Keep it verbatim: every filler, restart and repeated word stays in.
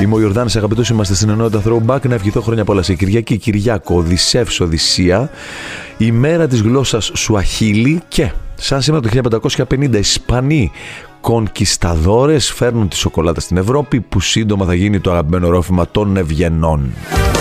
Είμαι ο Ιορδάνης, αγαπητούς, είμαστε στην ενότητα Throwback. Να ευχηθώ χρόνια πολλά σε Κυριακή, Κυριάκο, Οδυσσεύς, Οδυσσία, ημέρα της γλώσσας Σουαχίλι και σαν σήμερα το χίλια πεντακόσια πενήντα Ισπανοί κονκισταδόρες φέρνουν τη σοκολάτα στην Ευρώπη, που σύντομα θα γίνει το αγαπημένο ρόφημα των ευγενών.